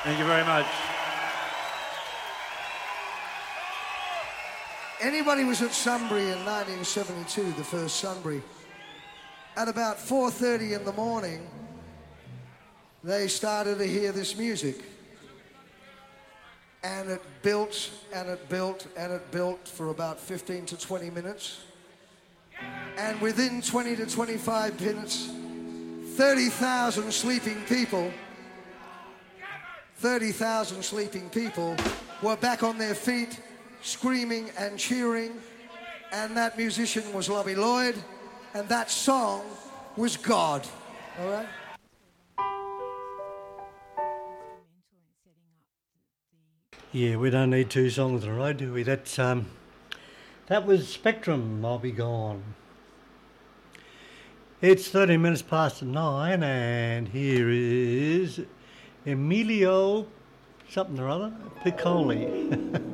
Thank you very much. Anybody was at Sunbury in 1972, the first Sunbury, at about 4:30 in the morning, they started to hear this music. And it built, and it built, and it built for about 15 to 20 minutes. And within 20 to 25 minutes, 30,000 sleeping people were back on their feet, screaming and cheering, and that musician was Lobby Lloyd, and that song was God. All right? Yeah, we don't need two songs in a row, do we? That was Spectrum, I'll Be Gone. It's 13 minutes past 9, and here is Emilio something or other, Piccoli.